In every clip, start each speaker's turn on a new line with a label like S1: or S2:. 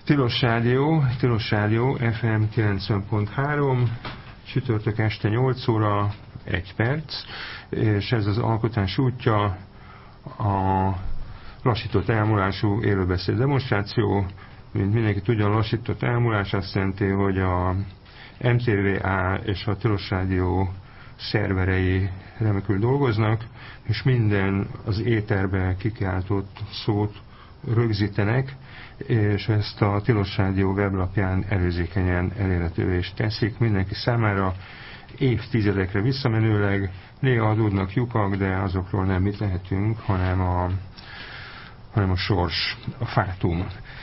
S1: Tilos Rádió FM 90.3, csütörtök este 8 óra 1 perc, és ez az alkotás útja a lassított elmúlású élőbeszéd demonstráció. Mint mindenki tudja, a lassított elmúlás azt jelenti, hogy a MTVA és a Tilos Rádió szerverei remekül dolgoznak, és minden az éterbe kikiáltott szót rögzítenek, és ezt a Tilos Rádió weblapján előzékenyen elérhetővé is teszik mindenki számára, évtizedekre visszamenőleg. Néha adódnak lyukak, de azokról nem mit lehetünk, hanem a sors, a fátum.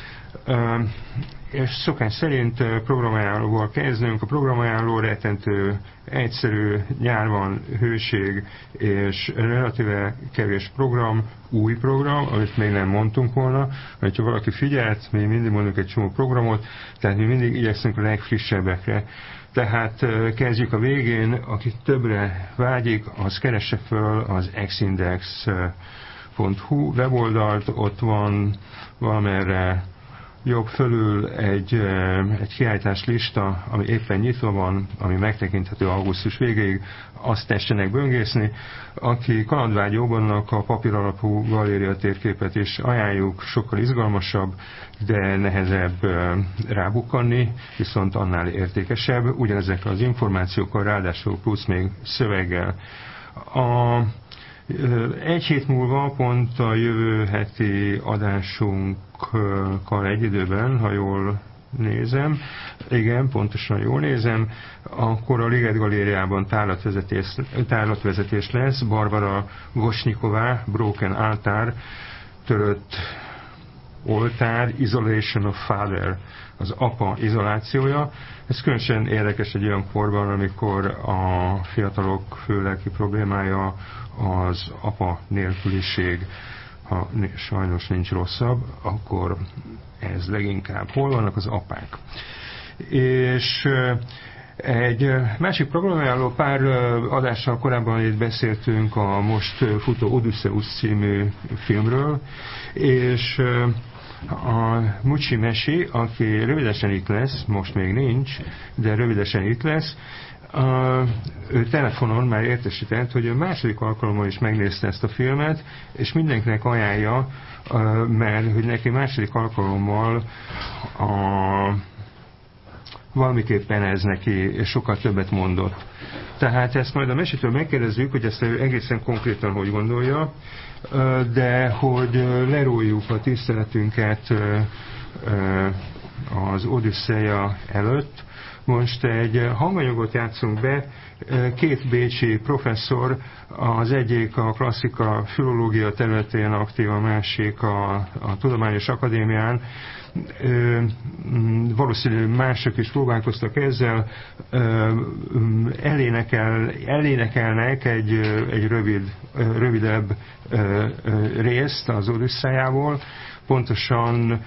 S1: És szokás szerint programajánlóval kezdünk. A programajánló rettentő egyszerű, nyár van, hőség, és relatíve kevés program, új program, amit még nem mondtunk volna. Ha valaki figyelt, mi mindig mondunk egy csomó programot, tehát mi mindig igyekszünk a legfrissebbekre. Tehát kezdjük a végén, aki többre vágyik, az keresse föl az xindex.hu weboldalt, ott van valamerre jobb fölül egy kiállítás lista, ami éppen nyitva van, ami megtekinthető augusztus végéig, azt tessenek böngészni. Aki kalandvágyóbb, annak a papíralapú galéria térképet is ajánljuk, sokkal izgalmasabb, de nehezebb rábukkanni, viszont annál értékesebb. Ugyanezekkel az információkkal, ráadásul plusz még szöveggel. Egy hét múlva, pont a jövő heti adásunkkal egy időben, ha jól nézem, igen, pontosan jól nézem, akkor a Liget Galériában tárlatvezetés lesz. Barbara Gosnyiková, Broken Altar, törött oltár, Isolation of Father, az apa izolációja. Ez különösen érdekes egy olyan korban, amikor a fiatalok fő lelki problémája az apa nélküliség. Ha sajnos nincs rosszabb, akkor ez leginkább. Hol vannak az apák? És egy másik programajánló, pár adással korábban itt beszéltünk a most futó Odysseus című filmről, és a Mucsi Mesi, aki rövidesen itt lesz, most még nincs, de rövidesen itt lesz, ő telefonon már értesített, hogy a második alkalommal is megnézte ezt a filmet, és mindenkinek ajánlja, mert hogy neki második alkalommal valamiképpen ez neki sokkal többet mondott. Tehát ezt majd a mesitől megkérdezzük, hogy ezt egészen konkrétan hogy gondolja, de hogy leróljuk a tiszteletünket az Odüsszeia előtt. Most egy hanganyagot játszunk be, két bécsi professzor, az egyik a klasszika filológia területén aktív, a másik a Tudományos Akadémián. Valószínűleg mások is próbálkoztak ezzel, elénekelnek egy rövidebb részt az Odüsszeiából, pontosan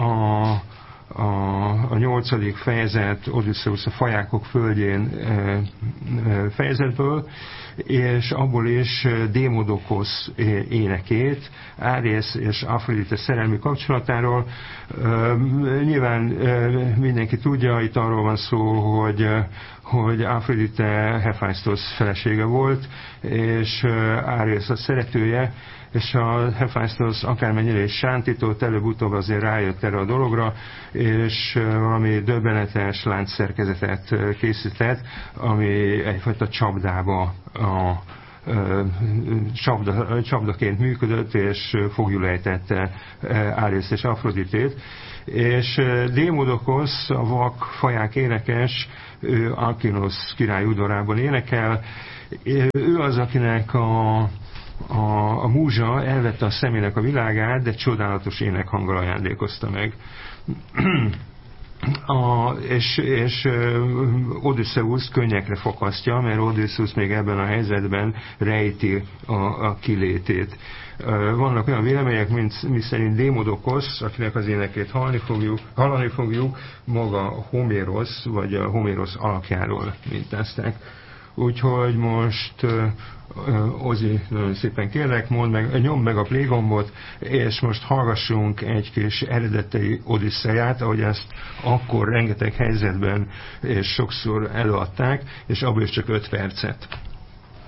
S1: a 8. fejezet, Odysseus a fajákok földjén fejezetből, és abból is Démodokosz énekét, Árész és Afrodite szerelmi kapcsolatáról. Nyilván mindenki tudja, itt arról van szó, hogy Afrodite Hephaistos felesége volt, és Árész a szeretője, és a Hephaistos akármennyire is sántított, előbb-utóbb azért rájött erre a dologra, és valami döbbenetes láncszerkezetet készített, ami egyfajta csapdába csapdaként működött, és foglyul ejtette Árészt és Afroditét. És Démodokosz, a vak faják énekes, ő Alkinosz király udvarában énekel. Ő az, akinek a múzsa elvette a szemének a világát, de csodálatos énekhanggal ajándékozta meg. És Odysseus könnyekre fakasztja, mert Odysseus még ebben a helyzetben rejti a kilétét. Vannak olyan vélemények, miszerint Démodokosz, akinek az énekét hallani fogjuk, maga Homérosz, vagy a Homérosz alakjáról mintázták. úgyhogy most Ozi, nagyon szépen kérlek, nyomd meg a play gombot, és most hallgassunk egy kis eredeti Odisszeját, ahogy ezt akkor rengeteg helyzetben és sokszor előadták, és abból is csak 5 percet.